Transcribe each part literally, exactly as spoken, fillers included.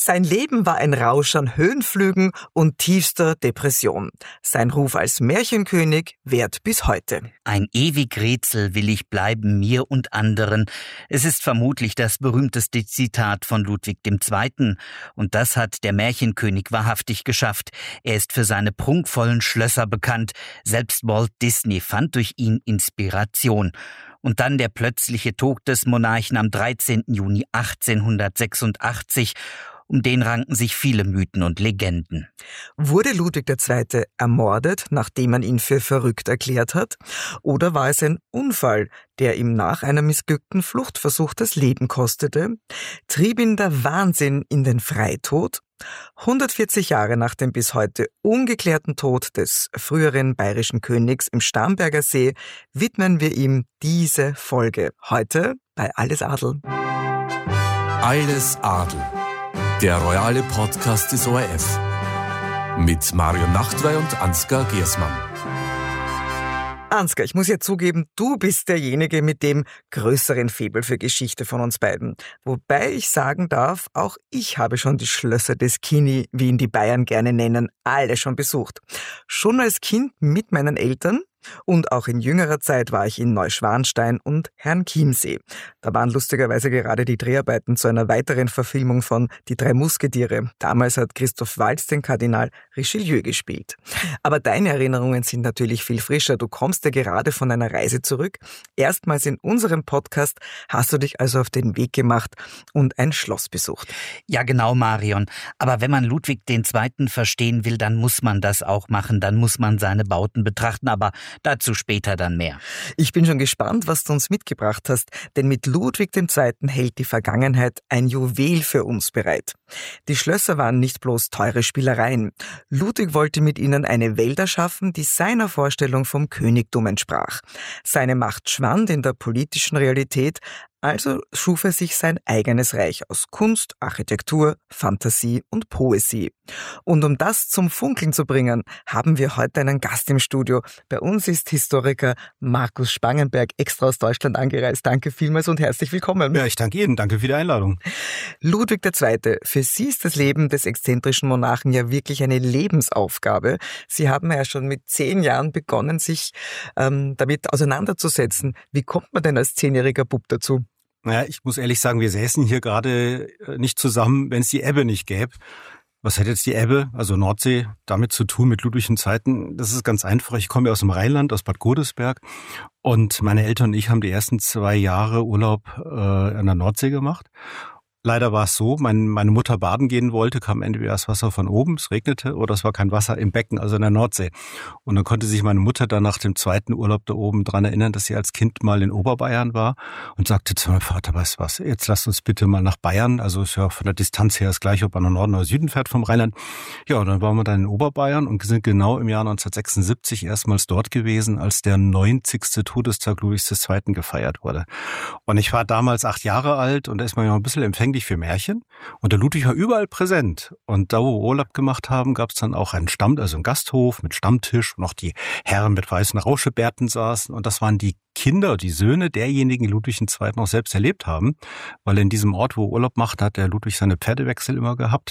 Sein Leben war ein Rausch an Höhenflügen und tiefster Depression. Sein Ruf als Märchenkönig währt bis heute. Ein ewig Rätsel will ich bleiben, mir und anderen. Es ist vermutlich das berühmteste Zitat von Ludwig der Zweite. Und das hat der Märchenkönig wahrhaftig geschafft. Er ist für seine prunkvollen Schlösser bekannt. Selbst Walt Disney fand durch ihn Inspiration. Und dann der plötzliche Tod des Monarchen am dreizehnten Juni achtzehnhundertsechsundachtzig. Um den ranken sich viele Mythen und Legenden. Wurde Ludwig der Zweite ermordet, nachdem man ihn für verrückt erklärt hat? Oder war es ein Unfall, der ihm nach einem missglückten Fluchtversuch das Leben kostete? Trieb ihn der Wahnsinn in den Freitod? hundertvierzig Jahre nach dem bis heute ungeklärten Tod des früheren bayerischen Königs im Starnberger See widmen wir ihm diese Folge. Heute bei Alles Adel. Alles Adel. Der royale Podcast des O R F. Mit Marion Nachtwey und Ansgar Gersmann. Ansgar, ich muss ja zugeben, du bist derjenige mit dem größeren Faible für Geschichte von uns beiden. Wobei ich sagen darf, auch ich habe schon die Schlösser des Kini, wie ihn die Bayern gerne nennen, alle schon besucht. Schon als Kind mit meinen Eltern. Und auch in jüngerer Zeit war ich in Neuschwanstein und Herrenchiemsee. Da waren lustigerweise gerade die Dreharbeiten zu einer weiteren Verfilmung von Die drei Musketiere. Damals hat Christoph Waltz den Kardinal Richelieu gespielt. Aber deine Erinnerungen sind natürlich viel frischer. Du kommst ja gerade von einer Reise zurück. Erstmals in unserem Podcast hast du dich also auf den Weg gemacht und ein Schloss besucht. Ja, genau, Marion. Aber wenn man Ludwig der Zweite verstehen will, dann muss man das auch machen. Dann muss man seine Bauten betrachten. Aber dazu später dann mehr. Ich bin schon gespannt, was du uns mitgebracht hast, denn mit Ludwig der Zweite hält die Vergangenheit ein Juwel für uns bereit. Die Schlösser waren nicht bloß teure Spielereien. Ludwig wollte mit ihnen eine Welt erschaffen, die seiner Vorstellung vom Königtum entsprach. Seine Macht schwand in der politischen Realität, also schuf er sich sein eigenes Reich aus Kunst, Architektur, Fantasie und Poesie. Und um das zum Funkeln zu bringen, haben wir heute einen Gast im Studio. Bei uns ist Historiker Markus Spangenberg extra aus Deutschland angereist. Danke vielmals und herzlich willkommen. Ja, ich danke Ihnen. Danke für die Einladung. Ludwig der Zweite, für Sie ist das Leben des exzentrischen Monarchen ja wirklich eine Lebensaufgabe. Sie haben ja schon mit zehn Jahren begonnen, sich ähm, damit auseinanderzusetzen. Wie kommt man denn als zehnjähriger Bub dazu? Naja, ich muss ehrlich sagen, wir säßen hier gerade nicht zusammen, wenn es die Ebbe nicht gäbe. Was hat jetzt die Ebbe, also Nordsee, damit zu tun mit Ludwig der Zweite? Das ist ganz einfach. Ich komme ja aus dem Rheinland, aus Bad Godesberg. Und meine Eltern und ich haben die ersten zwei Jahre Urlaub äh, an der Nordsee gemacht. Leider war es so, mein, meine Mutter baden gehen wollte, kam entweder das Wasser von oben, es regnete, oder es war kein Wasser im Becken, also in der Nordsee. Und dann konnte sich meine Mutter dann nach dem zweiten Urlaub da oben dran erinnern, dass sie als Kind mal in Oberbayern war und sagte zu meinem Vater, weißt du was, jetzt lasst uns bitte mal nach Bayern. Also ist ja von der Distanz her das gleiche, ob man nach Norden oder Süden fährt vom Rheinland. Ja, und dann waren wir dann in Oberbayern und sind genau im Jahr neunzehnhundertsechsundsiebzig erstmals dort gewesen, als der neunzigste Todestag Ludwigs des Zweiten gefeiert wurde. Und ich war damals acht Jahre alt und da ist man ja noch ein bisschen empfänglich für Märchen. Und der Ludwig war überall präsent. Und da, wo wir Urlaub gemacht haben, gab es dann auch einen Stamm, also einen Gasthof mit Stammtisch, wo noch die Herren mit weißen Rauschebärten saßen. Und das waren die Kinder, die Söhne derjenigen, die Ludwig der Zweite noch selbst erlebt haben. Weil in diesem Ort, wo er Urlaub macht, hat der Ludwig seine Pferdewechsel immer gehabt.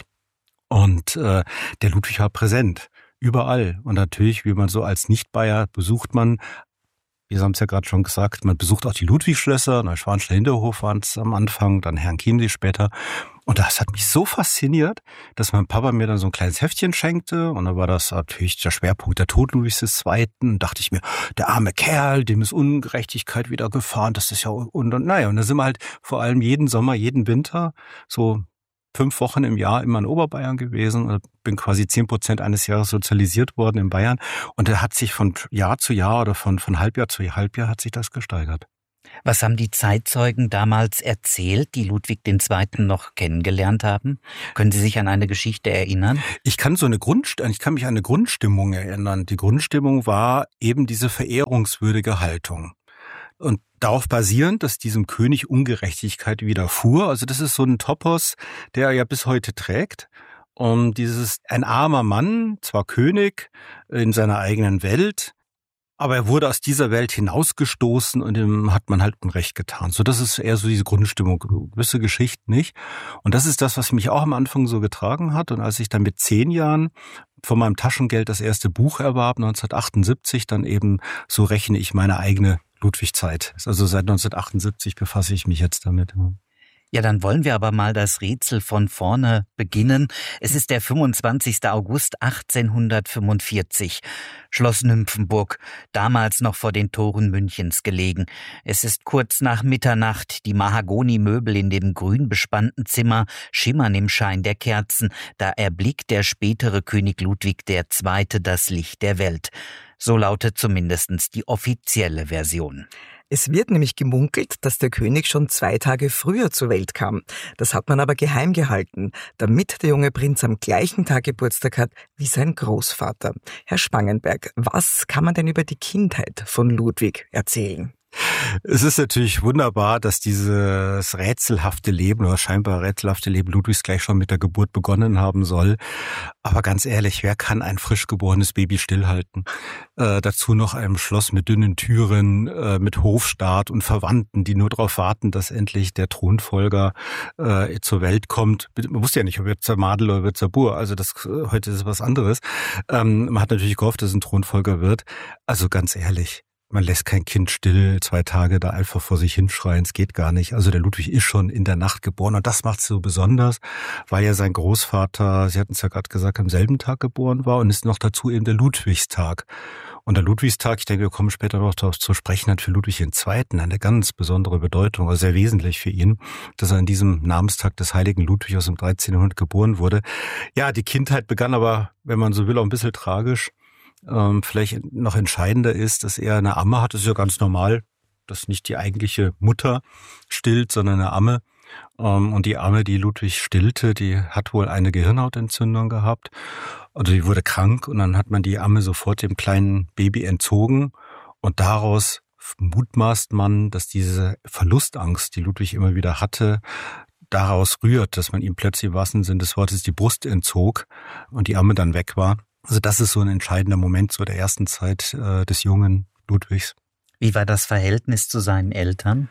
Und äh, der Ludwig war präsent. Überall. Und natürlich, wie man so als Nicht-Bayer besucht man, wir haben es ja gerade schon gesagt, man besucht auch die Ludwigschlösser, Neuschwanstein Hinterhof waren es am Anfang, dann Herrenchiemsee später. Und das hat mich so fasziniert, dass mein Papa mir dann so ein kleines Heftchen schenkte. Und dann war das natürlich der Schwerpunkt der Tod Ludwigs des Zweiten. Und dachte ich mir, der arme Kerl, dem ist Ungerechtigkeit widergefahren. Das ist ja und, und naja. Und da sind wir halt vor allem jeden Sommer, jeden Winter so fünf Wochen im Jahr immer in Oberbayern gewesen und bin quasi zehn Prozent eines Jahres sozialisiert worden in Bayern. Und da hat sich von Jahr zu Jahr oder von, von Halbjahr zu Halbjahr hat sich das gesteigert. Was haben die Zeitzeugen damals erzählt, die Ludwig der Zweite noch kennengelernt haben? Können Sie sich an eine Geschichte erinnern? Ich kann so eine Grund, ich kann mich an eine Grundstimmung erinnern. Die Grundstimmung war eben diese verehrungswürdige Haltung. Und darauf basierend, dass diesem König Ungerechtigkeit widerfuhr. Also das ist so ein Topos, der er ja bis heute trägt. Und dieses, ein armer Mann, zwar König in seiner eigenen Welt, Aber er wurde aus dieser Welt hinausgestoßen und ihm hat man halt Unrecht getan. So, das ist eher so diese Grundstimmung, gewisse Geschichten nicht. Und das ist das, was mich auch am Anfang so getragen hat. Und als ich dann mit zehn Jahren von meinem Taschengeld das erste Buch erwarb, neunzehnhundertachtundsiebzig, dann eben so rechne ich meine eigene Ludwig-Zeit. Also seit neunzehnhundertachtundsiebzig befasse ich mich jetzt damit. Ja, dann wollen wir aber mal das Rätsel von vorne beginnen. Es ist der fünfundzwanzigster August achtzehnhundertfünfundvierzig. Schloss Nymphenburg, damals noch vor den Toren Münchens gelegen. Es ist kurz nach Mitternacht. Die Mahagonimöbel in dem grün bespannten Zimmer schimmern im Schein der Kerzen. Da erblickt der spätere König Ludwig der Zweite das Licht der Welt. So lautet zumindest die offizielle Version. Es wird nämlich gemunkelt, dass der König schon zwei Tage früher zur Welt kam. Das hat man aber geheim gehalten, damit der junge Prinz am gleichen Tag Geburtstag hat wie sein Großvater. Herr Spangenberg, was kann man denn über die Kindheit von Ludwig erzählen? Es ist natürlich wunderbar, dass dieses rätselhafte Leben oder scheinbar rätselhafte Leben Ludwigs gleich schon mit der Geburt begonnen haben soll. Aber ganz ehrlich, wer kann ein frisch geborenes Baby stillhalten? Äh, dazu noch einem Schloss mit dünnen Türen, äh, mit Hofstaat und Verwandten, die nur darauf warten, dass endlich der Thronfolger äh, zur Welt kommt. Man wusste ja nicht, ob jetzt der Madel oder wird der Bur. Also das heute ist was anderes. Ähm, man hat natürlich gehofft, dass es ein Thronfolger wird. Also ganz ehrlich. Man lässt kein Kind still zwei Tage da einfach vor sich hinschreien, es geht gar nicht. Also der Ludwig ist schon in der Nacht geboren und das macht es so besonders, weil ja sein Großvater, Sie hatten es ja gerade gesagt, am selben Tag geboren war und ist noch dazu eben der Ludwigstag. Und der Ludwigstag, ich denke, wir kommen später noch darauf zu sprechen, hat für Ludwig der Zweite eine ganz besondere Bedeutung, also sehr wesentlich für ihn, dass er an diesem Namenstag des heiligen Ludwig aus dem dreizehnten Jahrhundert geboren wurde. Ja, die Kindheit begann aber, wenn man so will, auch ein bisschen tragisch. Ähm, vielleicht noch entscheidender ist, dass er eine Amme hat. Das ist ja ganz normal, dass nicht die eigentliche Mutter stillt, sondern eine Amme. Ähm, und die Amme, die Ludwig stillte, die hat wohl eine Gehirnhautentzündung gehabt. Also die wurde krank und dann hat man die Amme sofort dem kleinen Baby entzogen. Und daraus mutmaßt man, dass diese Verlustangst, die Ludwig immer wieder hatte, daraus rührt, dass man ihm plötzlich im wahrsten Sinne des Wortes die Brust entzog und die Amme dann weg war. Also das ist so ein entscheidender Moment so der ersten Zeit äh, des jungen Ludwigs. Wie war das Verhältnis zu seinen Eltern?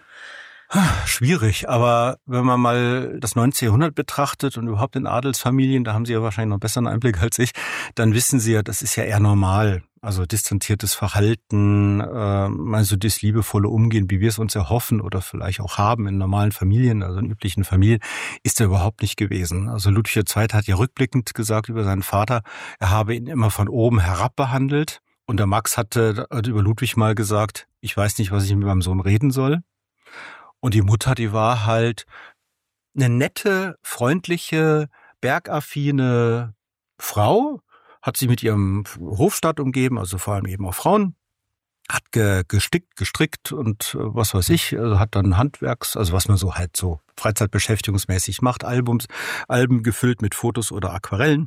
Schwierig, aber wenn man mal das neunzehnte Jahrhundert betrachtet und überhaupt in Adelsfamilien, da haben Sie ja wahrscheinlich noch einen besseren Einblick als ich, dann wissen Sie ja, das ist ja eher normal. Also distanziertes Verhalten, äh, also das liebevolle Umgehen, wie wir es uns erhoffen oder vielleicht auch haben in normalen Familien, also in üblichen Familien, ist er überhaupt nicht gewesen. Also Ludwig der Zweite hat ja rückblickend gesagt über seinen Vater, er habe ihn immer von oben herab behandelt. Und der Max hatte über Ludwig mal gesagt, ich weiß nicht, was ich mit meinem Sohn reden soll. Und die Mutter, die war halt eine nette, freundliche, bergaffine Frau, hat sie mit ihrem Hofstaat umgeben, also vor allem eben auch Frauen, hat ge, gestickt, gestrickt und was weiß ich, also hat dann Handwerks, also was man so halt so freizeitbeschäftigungsmäßig macht, Albums, Alben gefüllt mit Fotos oder Aquarellen,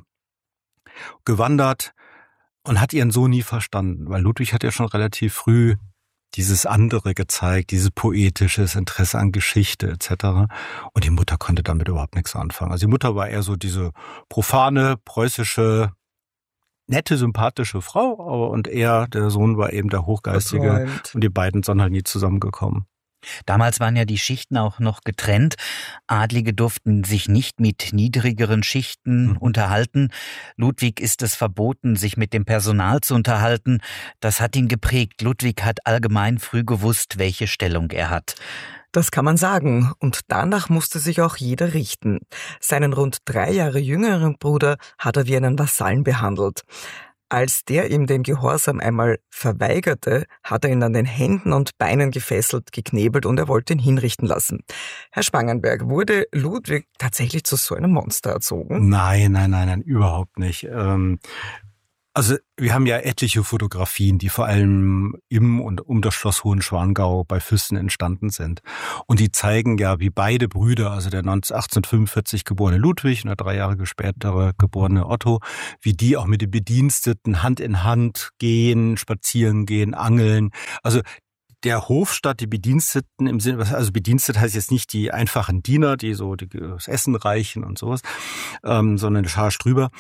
gewandert und hat ihren Sohn nie verstanden, weil Ludwig hat ja schon relativ früh dieses andere gezeigt, dieses poetisches Interesse an Geschichte et cetera. Und die Mutter konnte damit überhaupt nichts anfangen. Also die Mutter war eher so diese profane, preußische, nette, sympathische Frau, aber und er, der Sohn, war eben der Hochgeistige. Verträumt. Und die beiden sind halt nie zusammengekommen. Damals waren ja die Schichten auch noch getrennt. Adlige durften sich nicht mit niedrigeren Schichten mhm. unterhalten. Ludwig ist es verboten, sich mit dem Personal zu unterhalten. Das hat ihn geprägt. Ludwig hat allgemein früh gewusst, welche Stellung er hat. Das kann man sagen. Und danach musste sich auch jeder richten. Seinen rund drei Jahre jüngeren Bruder hat er wie einen Vasallen behandelt. Als der ihm den Gehorsam einmal verweigerte, hat er ihn an den Händen und Beinen gefesselt, geknebelt und er wollte ihn hinrichten lassen. Herr Spangenberg, wurde Ludwig tatsächlich zu so einem Monster erzogen? Nein, nein, nein, nein, überhaupt nicht. Ähm Also wir haben ja etliche Fotografien, die vor allem im und um das Schloss Hohenschwangau bei Füssen entstanden sind. Und die zeigen ja, wie beide Brüder, also der achtzehnhundertfünfundvierzig geborene Ludwig und der drei Jahre später geborene Otto, wie die auch mit den Bediensteten Hand in Hand gehen, spazieren gehen, angeln. Also der Hofstaat, die Bediensteten im Sinne, also Bedienstet heißt jetzt nicht die einfachen Diener, die so das Essen reichen und sowas, ähm, sondern der Schar drüber.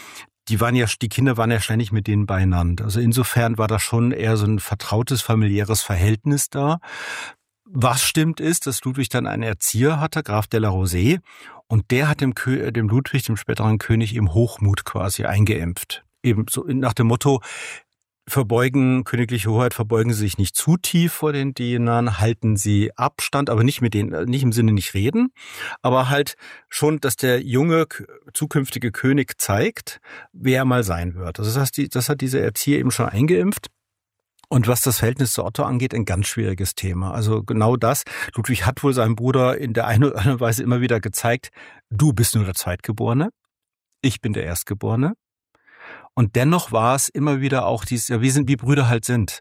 die waren ja, die Kinder waren ja ständig mit denen beieinander. Also insofern war da schon eher so ein vertrautes, familiäres Verhältnis da. Was stimmt ist, dass Ludwig dann einen Erzieher hatte, Graf de la Rosée, und der hat dem, Kö- dem Ludwig, dem späteren König, im Hochmut quasi eingeimpft. Eben so nach dem Motto, verbeugen, königliche Hoheit, verbeugen Sie sich nicht zu tief vor den Dienern, halten Sie Abstand, aber nicht mit denen, nicht im Sinne nicht reden, aber halt schon, dass der junge zukünftige König zeigt, wer er mal sein wird. Also das heißt, die, das hat dieser Erzieher eben schon eingeimpft. Und was das Verhältnis zu Otto angeht, ein ganz schwieriges Thema. Also genau das. Ludwig hat wohl seinem Bruder in der einen oder anderen Weise immer wieder gezeigt, du bist nur der Zweitgeborene, ich bin der Erstgeborene. Und dennoch war es immer wieder auch dieses, ja, wir sind wie Brüder halt sind.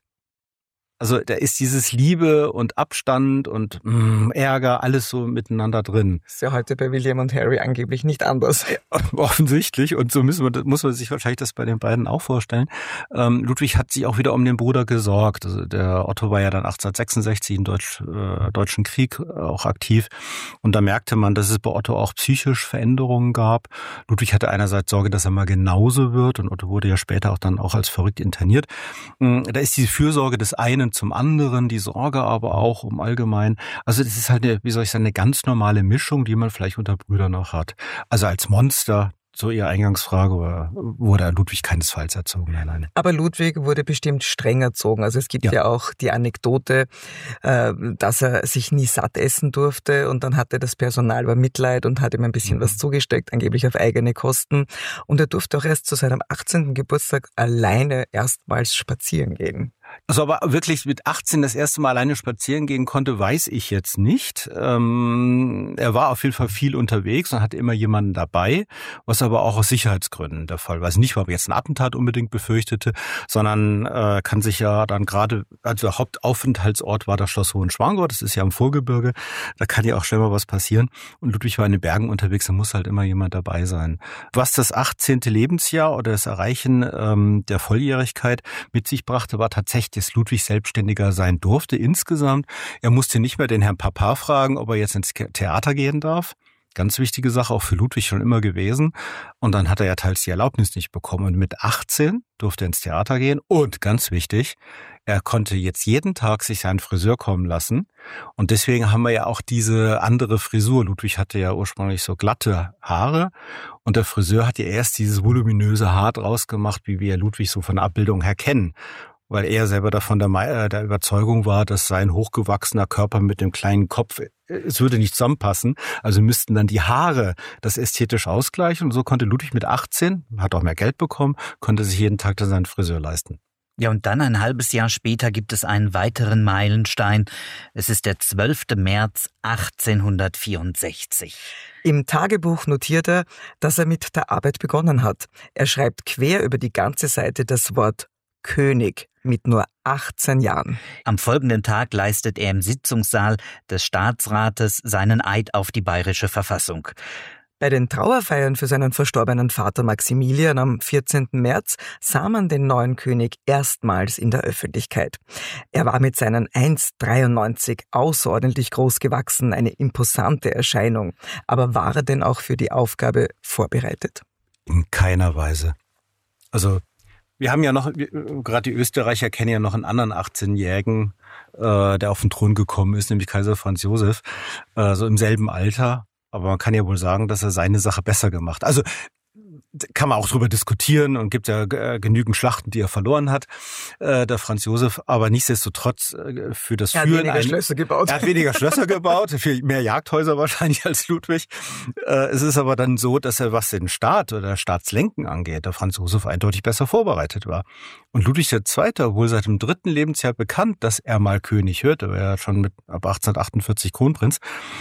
Also da ist dieses Liebe und Abstand und mh, Ärger, alles so miteinander drin. Ist ja heute bei William und Harry angeblich nicht anders. Ja, offensichtlich. Und so müssen wir, muss man sich wahrscheinlich das bei den beiden auch vorstellen. Ähm, Ludwig hat sich auch wieder um den Bruder gesorgt. Also der Otto war ja dann achtzehnhundertsechsundsechzig im Deutsch, äh, Deutschen Krieg auch aktiv. Und da merkte man, dass es bei Otto auch psychisch Veränderungen gab. Ludwig hatte einerseits Sorge, dass er mal genauso wird. Und Otto wurde ja später auch dann auch als verrückt interniert. Da ist die Fürsorge des einen zum anderen, die Sorge aber auch um allgemein. Also das ist halt eine, wie soll ich sagen, eine ganz normale Mischung, die man vielleicht unter Brüdern noch hat. Also als Monster, so Ihre Eingangsfrage, wurde Ludwig keinesfalls erzogen. Nein, nein. Aber Ludwig wurde bestimmt streng erzogen. Also es gibt ja, ja auch die Anekdote, dass er sich nie satt essen durfte und dann hatte das Personal aber Mitleid und hat ihm ein bisschen mhm. was zugesteckt, angeblich auf eigene Kosten. Und er durfte auch erst zu seinem achtzehnten Geburtstag alleine erstmals spazieren gehen. Also aber wirklich mit achtzehn das erste Mal alleine spazieren gehen konnte, weiß ich jetzt nicht. Ähm, er war auf jeden Fall viel unterwegs und hatte immer jemanden dabei, was aber auch aus Sicherheitsgründen der Fall war. Also nicht, weil er jetzt ein Attentat unbedingt befürchtete, sondern äh, kann sich ja dann gerade, also der Hauptaufenthaltsort war das Schloss Hohenschwangau, das ist ja im Vorgebirge, da kann ja auch schnell mal was passieren. Und Ludwig war in den Bergen unterwegs, da muss halt immer jemand dabei sein. Was das achtzehnte Lebensjahr oder das Erreichen ähm, der Volljährigkeit mit sich brachte, war tatsächlich, dass Ludwig selbstständiger sein durfte insgesamt. Er musste nicht mehr den Herrn Papa fragen, ob er jetzt ins Theater gehen darf. Ganz wichtige Sache, auch für Ludwig schon immer gewesen. Und dann hat er ja teils die Erlaubnis nicht bekommen. Und mit achtzehn durfte er ins Theater gehen. Und ganz wichtig, er konnte jetzt jeden Tag sich seinen Friseur kommen lassen. Und deswegen haben wir ja auch diese andere Frisur. Ludwig hatte ja ursprünglich so glatte Haare. Und der Friseur hat ja erst dieses voluminöse Haar draus gemacht, wie wir Ludwig so von der Abbildung her kennen. Weil er selber davon der, äh, der Überzeugung war, dass sein hochgewachsener Körper mit dem kleinen Kopf, es würde nicht zusammenpassen, also müssten dann die Haare das ästhetisch ausgleichen. Und so konnte Ludwig mit achtzehn, hat auch mehr Geld bekommen, konnte sich jeden Tag dann seinen Friseur leisten. Ja, und dann ein halbes Jahr später gibt es einen weiteren Meilenstein. Es ist der zwölfte März achtzehnhundertvierundsechzig. Im Tagebuch notiert er, dass er mit der Arbeit begonnen hat. Er schreibt quer über die ganze Seite das Wort König mit nur achtzehn Jahren. Am folgenden Tag leistet er im Sitzungssaal des Staatsrates seinen Eid auf die bayerische Verfassung. Bei den Trauerfeiern für seinen verstorbenen Vater Maximilian am vierzehnten März sah man den neuen König erstmals in der Öffentlichkeit. Er war mit seinen eins Komma dreiundneunzig außerordentlich groß gewachsen, eine imposante Erscheinung. Aber war er denn auch für die Aufgabe vorbereitet? In keiner Weise. Also wir haben ja noch, gerade die Österreicher kennen ja noch einen anderen achtzehnjährigen, äh, der auf den Thron gekommen ist, nämlich Kaiser Franz Josef, äh, so im selben Alter. Aber man kann ja wohl sagen, dass er seine Sache besser gemacht hat. Also kann man auch drüber diskutieren und gibt ja äh, genügend Schlachten, die er verloren hat, äh, der Franz Josef. Aber nichtsdestotrotz äh, für das er hat Führen... weniger ein, Schlösser gebaut. Er hat weniger Schlösser gebaut, viel mehr Jagdhäuser wahrscheinlich als Ludwig. Äh, es ist aber dann so, dass er, was den Staat oder Staatslenken angeht, der Franz Josef eindeutig besser vorbereitet war. Und Ludwig der Zweite, wohl seit dem dritten Lebensjahr bekannt, dass er mal König wird, er war ja schon mit ab achtzehnhundertachtundvierzig Kronprinz.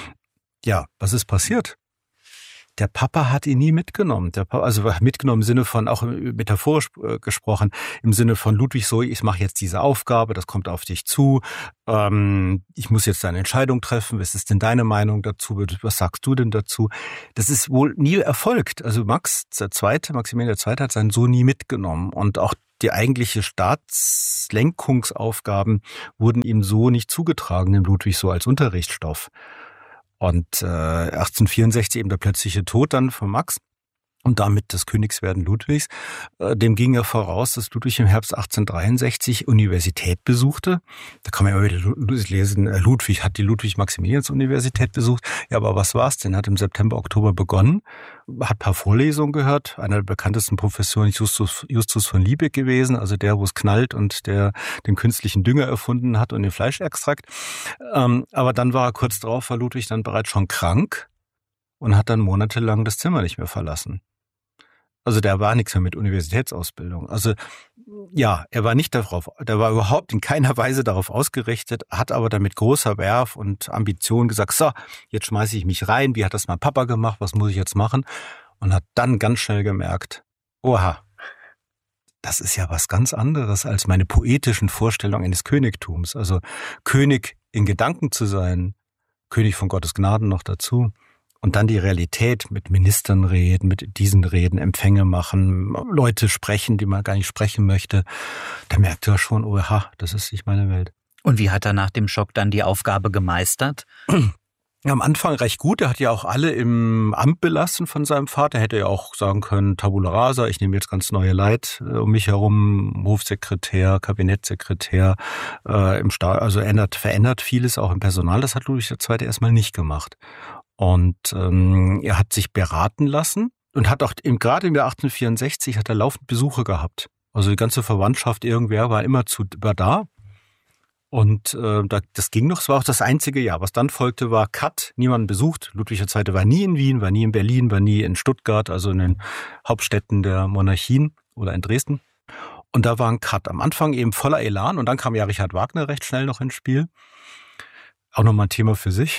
Ja, was ist passiert? Der Papa hat ihn nie mitgenommen. Der Papa, also mitgenommen im Sinne von, auch metaphorisch gesprochen, im Sinne von Ludwig so, ich mache jetzt diese Aufgabe, das kommt auf dich zu, ähm, ich muss jetzt eine Entscheidung treffen, was ist denn deine Meinung dazu, was sagst du denn dazu? Das ist wohl nie erfolgt. Also Max der Zweite, Maximilian der Zweite hat seinen Sohn nie mitgenommen und auch die eigentliche Staatslenkungsaufgaben wurden ihm so nicht zugetragen, dem Ludwig so als Unterrichtsstoff. Und äh, achtzehnhundertvierundsechzig eben der plötzliche Tod dann von Max. und damit das Königswerden Ludwigs. Dem ging ja voraus, dass Ludwig im Herbst achtzehnhundertdreiundsechzig Universität besuchte. Da kann man ja immer wieder lesen, Ludwig hat die Ludwig-Maximilians-Universität besucht. Ja, aber was war's denn? Hat im September, Oktober begonnen, hat ein paar Vorlesungen gehört. Einer der bekanntesten Professoren ist Justus, Justus von Liebig gewesen, also der, wo es knallt und der den künstlichen Dünger erfunden hat und den Fleischextrakt. Aber dann war er kurz drauf, war Ludwig dann bereits schon krank und hat dann monatelang das Zimmer nicht mehr verlassen. Also der war nichts mehr mit Universitätsausbildung. Also ja, er war nicht darauf, der war überhaupt in keiner Weise darauf ausgerichtet, hat aber dann mit großer Werf und Ambition gesagt, so, jetzt schmeiße ich mich rein, wie hat das mein Papa gemacht, was muss ich jetzt machen? Und hat dann ganz schnell gemerkt, oha, das ist ja was ganz anderes als meine poetischen Vorstellungen eines Königtums. Also König in Gedanken zu sein, König von Gottes Gnaden noch dazu. Und dann die Realität mit Ministern reden, mit diesen reden, Empfänge machen, Leute sprechen, die man gar nicht sprechen möchte. Da merkt er schon, oha, das ist nicht meine Welt. Und wie hat er nach dem Schock dann die Aufgabe gemeistert? Ja, am Anfang recht gut. Er hat ja auch alle im Amt belassen von seinem Vater. Hätte ja auch sagen können, Tabula rasa, ich nehme jetzt ganz neue Leute um mich herum, Hofsekretär, Kabinettssekretär, äh, im Staat, also ändert, verändert vieles auch im Personal. Das hat Ludwig der Zweite erstmal nicht gemacht. Und ähm, er hat sich beraten lassen und hat auch im, gerade im Jahr achtzehnhundertvierundsechzig hat er laufend Besuche gehabt. Also die ganze Verwandtschaft, irgendwer war immer zu war da. Und äh, das ging noch, es war auch das einzige Jahr. Was dann folgte, war Cut, niemanden besucht. Ludwig der Zweite war nie in Wien, war nie in Berlin, war nie in Stuttgart, also in den Hauptstädten der Monarchien oder in Dresden. Und da war ein Cut. Am Anfang eben voller Elan und dann kam ja Richard Wagner recht schnell noch ins Spiel. Auch nochmal ein Thema für sich.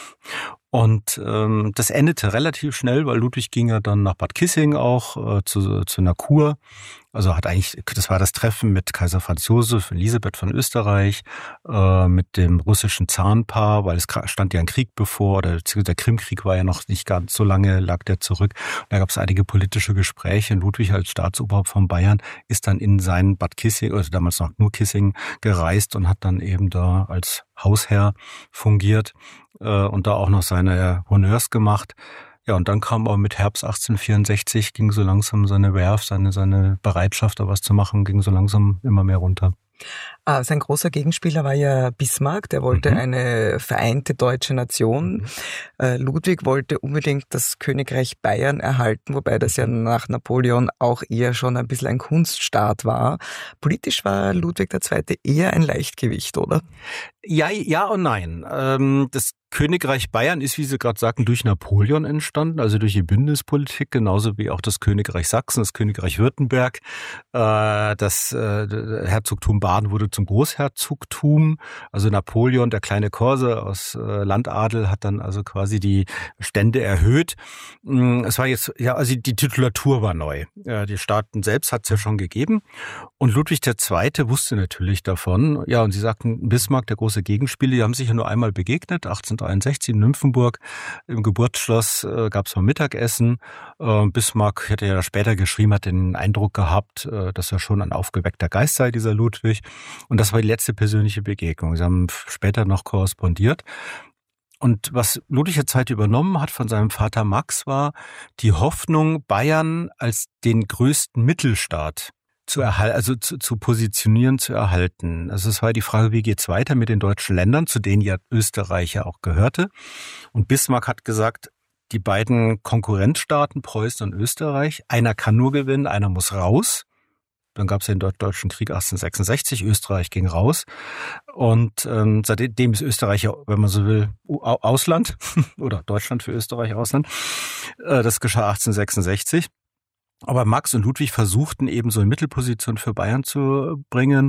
Und ähm, das endete relativ schnell, weil Ludwig ging ja dann nach Bad Kissing auch äh, zu, zu einer Kur. Also hat eigentlich, das war das Treffen mit Kaiser Franz Josef, Elisabeth von Österreich, äh, mit dem russischen Zarenpaar, weil es stand ja ein Krieg bevor, oder der Krimkrieg war ja noch nicht ganz so lange, lag der zurück. Und da gab es einige politische Gespräche. Und Ludwig als Staatsoberhaupt von Bayern ist dann in sein Bad Kissing, also damals noch nur Kissing, gereist und hat dann eben da als Hausherr fungiert äh, und da auch noch seine Honneurs gemacht. Ja, und dann kam auch mit Herbst achtzehnhundertvierundsechzig, ging so langsam seine Werf, seine, seine Bereitschaft, da was zu machen, ging so langsam immer mehr runter. Ah, sein großer Gegenspieler war ja Bismarck, der wollte mhm. eine vereinte deutsche Nation. Mhm. Äh, Ludwig wollte unbedingt das Königreich Bayern erhalten, wobei das ja nach Napoleon auch eher schon ein bisschen ein Kunststaat war. Politisch war Ludwig der Zweite eher ein Leichtgewicht, oder? Ja, ja und nein. Ähm, das Königreich Bayern ist, wie Sie gerade sagten, durch Napoleon entstanden, also durch die Bündnispolitik, genauso wie auch das Königreich Sachsen, das Königreich Württemberg. Äh, das äh, Herzogtum Baden wurde zum Großherzogtum. Also Napoleon, der kleine Korse aus äh, Landadel, hat dann also quasi die Stände erhöht. Es war jetzt, ja, also die Titulatur war neu. Ja, die Staaten selbst hat es ja schon gegeben. Und Ludwig der Zweite wusste natürlich davon. Ja, und Sie sagten, Bismarck, der große Gegenspieler, die haben sich ja nur einmal begegnet, achtzehnhundertdreiundsechzig in Nymphenburg. Im Geburtsschloss äh, gab es mal Mittagessen. Äh, Bismarck, hätte ja später geschrieben, hat den Eindruck gehabt, äh, dass er schon ein aufgeweckter Geist sei, dieser Ludwig. Und das war die letzte persönliche Begegnung. Sie haben später noch korrespondiert. Und was Ludwig der Zweite übernommen hat von seinem Vater Max, war die Hoffnung, Bayern als den größten Mittelstaat zu erhalten, also zu, zu positionieren, zu erhalten. Also es war die Frage, wie geht's weiter mit den deutschen Ländern, zu denen ja Österreich ja auch gehörte. Und Bismarck hat gesagt, die beiden Konkurrenzstaaten, Preußen und Österreich, einer kann nur gewinnen, einer muss raus. Dann gab es ja den Deutschen Krieg achtzehnhundertsechsundsechzig, Österreich ging raus. Und ähm, seitdem ist Österreich ja, wenn man so will, Ausland oder Deutschland für Österreich Ausland. Äh, das geschah achtzehnhundertsechsundsechzig. Aber Max und Ludwig versuchten eben so eine Mittelposition für Bayern zu bringen,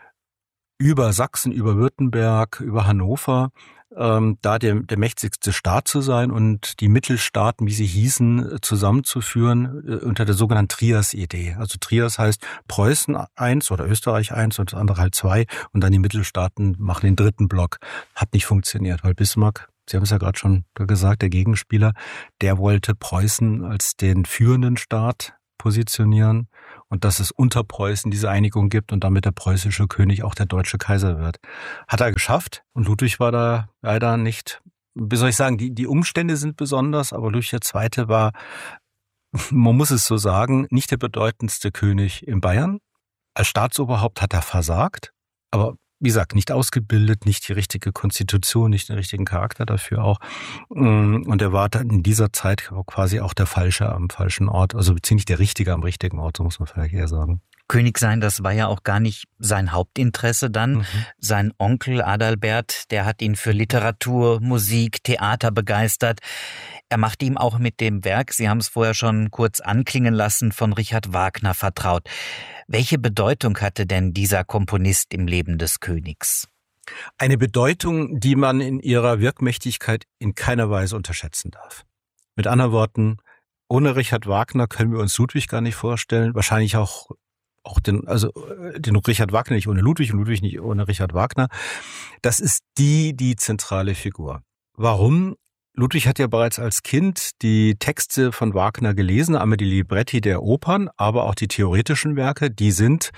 über Sachsen, über Württemberg, über Hannover, ähm, da der, der mächtigste Staat zu sein und die Mittelstaaten, wie sie hießen, zusammenzuführen äh, unter der sogenannten Trias-Idee. Also Trias heißt Preußen eins oder Österreich eins und das andere halt zwei und dann die Mittelstaaten machen den dritten Block. Hat nicht funktioniert, weil Bismarck, Sie haben es ja gerade schon gesagt, der Gegenspieler, der wollte Preußen als den führenden Staat positionieren und dass es unter Preußen diese Einigung gibt und damit der preußische König auch der deutsche Kaiser wird. Hat er geschafft und Ludwig war da leider nicht, wie soll ich sagen, die, die Umstände sind besonders, aber Ludwig der Zweite war man muss es so sagen, nicht der bedeutendste König in Bayern. Als Staatsoberhaupt hat er versagt, aber wie gesagt, nicht ausgebildet, nicht die richtige Konstitution, nicht den richtigen Charakter dafür auch. Und er war dann in dieser Zeit quasi auch der Falsche am falschen Ort, also ziemlich der Richtige am richtigen Ort, so muss man vielleicht eher sagen. König sein, das war ja auch gar nicht sein Hauptinteresse dann. Mhm. Sein Onkel Adalbert, der hat ihn für Literatur, Musik, Theater begeistert. Er machte ihm auch mit dem Werk, Sie haben es vorher schon kurz anklingen lassen, von Richard Wagner vertraut. Welche Bedeutung hatte denn dieser Komponist im Leben des Königs? Eine Bedeutung, die man in ihrer Wirkmächtigkeit in keiner Weise unterschätzen darf. Mit anderen Worten, ohne Richard Wagner können wir uns Ludwig gar nicht vorstellen, wahrscheinlich auch auch den, also den Richard Wagner nicht ohne Ludwig und Ludwig nicht ohne Richard Wagner. Das ist die, die zentrale Figur. Warum? Ludwig hat ja bereits als Kind die Texte von Wagner gelesen, einmal die Libretti der Opern, aber auch die theoretischen Werke, die sind,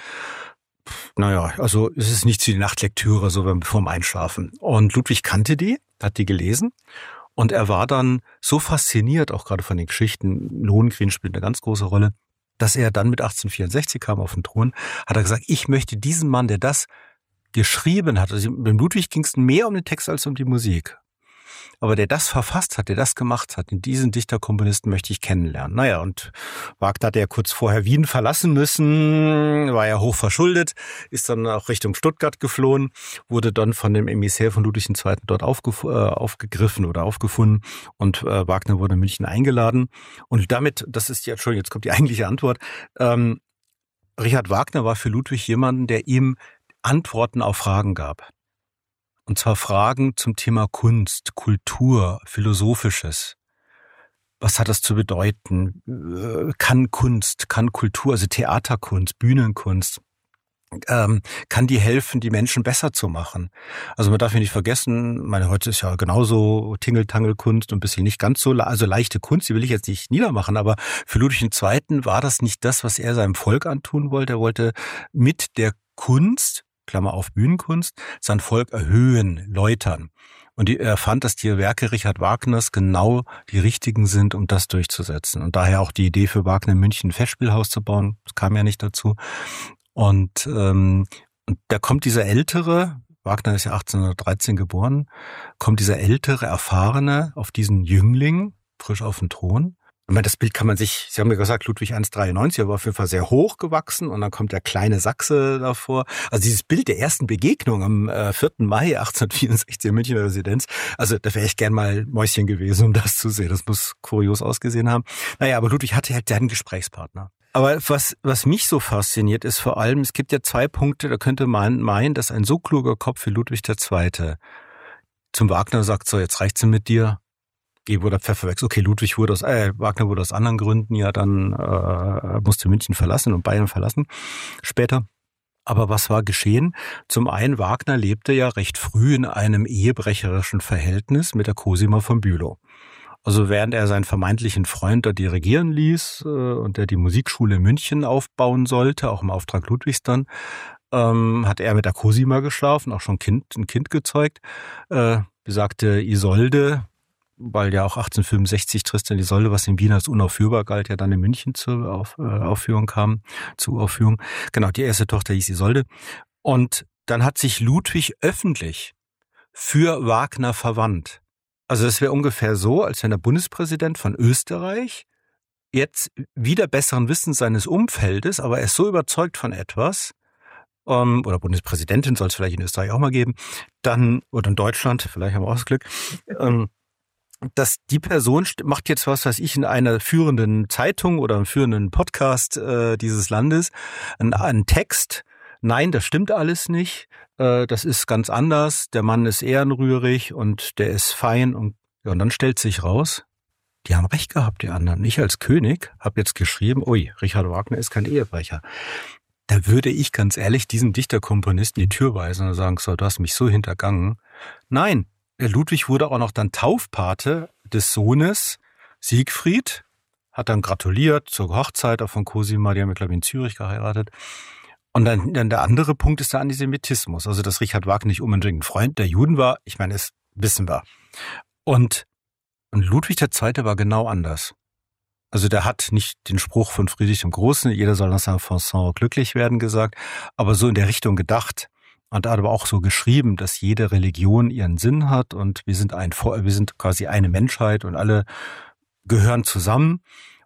naja, also es ist nicht die Nachtlektüre, so beim vorm Einschlafen. Und Ludwig kannte die, hat die gelesen. Und er war dann so fasziniert, auch gerade von den Geschichten, Lohengrin spielt eine ganz große Rolle, dass er dann mit achtzehnhundertvierundsechzig kam auf den Thron, hat er gesagt, ich möchte diesen Mann, der das geschrieben hat, also beim Ludwig ging es mehr um den Text als um die Musik, aber der das verfasst hat, der das gemacht hat, in diesen Dichterkomponisten möchte ich kennenlernen. Naja, und Wagner hat ja kurz vorher Wien verlassen müssen, war ja hoch verschuldet, ist dann auch Richtung Stuttgart geflohen, wurde dann von dem Emissär von Ludwig der Zweite dort aufgef- äh, aufgegriffen oder aufgefunden und äh, Wagner wurde in München eingeladen. Und damit, das ist die, Entschuldigung, jetzt kommt die eigentliche Antwort, ähm, Richard Wagner war für Ludwig jemanden, der ihm Antworten auf Fragen gab. Und zwar Fragen zum Thema Kunst, Kultur, Philosophisches. Was hat das zu bedeuten? Kann Kunst, kann Kultur, also Theaterkunst, Bühnenkunst, ähm, kann die helfen, die Menschen besser zu machen? Also man darf ja nicht vergessen, meine, heute ist ja genauso Tingeltangelkunst und ein bisschen nicht ganz so, also leichte Kunst, die will ich jetzt nicht niedermachen, aber für Ludwig der Zweite war das nicht das, was er seinem Volk antun wollte. Er wollte mit der Kunst, Klammer auf Bühnenkunst, sein Volk erhöhen, läutern. Und er fand, dass die Werke Richard Wagners genau die richtigen sind, um das durchzusetzen. Und daher auch die Idee für Wagner in München ein Festspielhaus zu bauen, das kam ja nicht dazu. Und, ähm, und da kommt dieser ältere, Wagner ist ja achtzehnhundertdreizehn geboren, kommt dieser ältere, erfahrene auf diesen Jüngling, frisch auf den Thron. Ich meine, das Bild kann man sich, Sie haben ja gesagt, Ludwig eins Komma dreiundneunzig, er war auf jeden Fall sehr hoch gewachsen und dann kommt der kleine Sachse davor. Also dieses Bild der ersten Begegnung am äh, vierten Mai achtzehnhundertvierundsechzig in Münchner Residenz, also da wäre ich gern mal Mäuschen gewesen, um das zu sehen. Das muss kurios ausgesehen haben. Naja, aber Ludwig hatte halt seinen Gesprächspartner. Aber was, was mich so fasziniert, ist vor allem, es gibt ja zwei Punkte, da könnte man meinen, dass ein so kluger Kopf wie Ludwig der Zweite zum Wagner sagt, so, jetzt reicht's mit dir. Wurde Pfeffer weg. Okay, Ludwig wurde aus, äh, Wagner wurde aus anderen Gründen ja dann, äh, musste München verlassen und Bayern verlassen später. Aber was war geschehen? Zum einen, Wagner lebte ja recht früh in einem ehebrecherischen Verhältnis mit der Cosima von Bülow. Also während er seinen vermeintlichen Freund da dirigieren ließ äh, und der die Musikschule in München aufbauen sollte, auch im Auftrag Ludwigs dann, ähm, hat er mit der Cosima geschlafen, auch schon kind, ein Kind gezeugt. Äh, besagte Isolde, weil ja auch achtzehnhundertfünfundsechzig Tristan und Isolde, was in Wien als unaufführbar galt, ja dann in München zur Auf, äh, Aufführung kam, zur Aufführung. Genau, die erste Tochter hieß Isolde. Und dann hat sich Ludwig öffentlich für Wagner verwandt. Also es wäre ungefähr so, als wenn der Bundespräsident von Österreich jetzt wieder besseren Wissens seines Umfeldes, aber er ist so überzeugt von etwas, um, oder Bundespräsidentin soll es vielleicht in Österreich auch mal geben, dann, oder in Deutschland, vielleicht haben wir auch das Glück, ähm, dass die Person macht jetzt was, weiß ich, in einer führenden Zeitung oder einem führenden Podcast äh, dieses Landes, einen, einen Text, nein, das stimmt alles nicht, äh, das ist ganz anders, der Mann ist ehrenrührig und der ist fein und, ja, und dann stellt sich raus, die haben recht gehabt, die anderen. Ich als König habe jetzt geschrieben, ui, Richard Wagner ist kein Ehebrecher. Da würde ich ganz ehrlich diesem Dichterkomponisten die Tür weisen und sagen, so, du hast mich so hintergangen. Nein, der Ludwig wurde auch noch dann Taufpate des Sohnes Siegfried, hat dann gratuliert zur Hochzeit auch von Cosima, die haben, glaube ich, in Zürich geheiratet. Und dann, dann der andere Punkt ist der Antisemitismus, also dass Richard Wagner nicht unbedingt ein Freund der Juden war, ich meine, das wissen wir. Und, und Ludwig der Zweite war genau anders. Also der hat nicht den Spruch von Friedrich dem Großen, jeder soll nach seinem Fasson glücklich werden, gesagt, aber so in der Richtung gedacht. Und er hat aber auch so geschrieben, dass jede Religion ihren Sinn hat und wir sind ein, wir sind quasi eine Menschheit und alle gehören zusammen.